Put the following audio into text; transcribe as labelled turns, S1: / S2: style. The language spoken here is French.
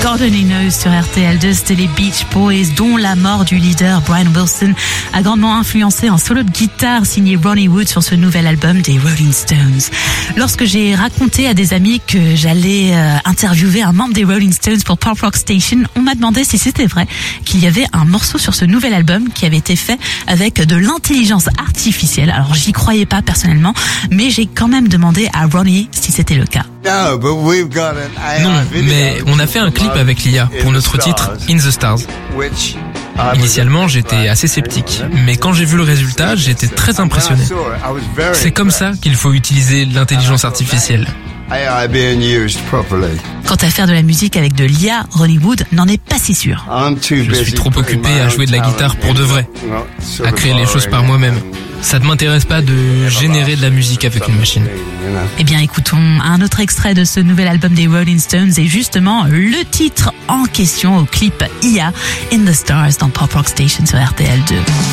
S1: God Only Knows sur RTL2, c'était les Beach Boys, dont la mort du leader Brian Wilson a grandement influencé un solo de guitare signé Ronnie Wood sur ce nouvel album des Rolling Stones. Lorsque j'ai raconté à des amis que j'allais interviewer un membre des Rolling Stones pour Pop Rock Station, on m'a demandé si c'était vrai qu'il y avait un morceau sur ce nouvel album qui avait été fait avec de l'intelligence artificielle. Alors j'y croyais pas personnellement, mais j'ai quand même demandé à Ronnie si c'était le cas.
S2: Non, mais on a fait un clip avec l'IA pour notre titre In the Stars. Initialement, j'étais assez sceptique, mais quand j'ai vu le résultat, j'étais très impressionné. C'est comme ça qu'il faut utiliser l'intelligence artificielle.
S1: Quant à faire de la musique avec de l'IA, Ronnie Wood n'en est pas si sûr.
S2: Je suis trop occupé à jouer de la guitare pour de vrai, à créer les choses par moi-même. Ça ne m'intéresse pas de générer de la musique avec une machine.
S1: Eh bien, écoutons un autre extrait de ce nouvel album des Rolling Stones et justement le titre en question au clip IA, In the Stars dans Pop Rock Station sur RTL2.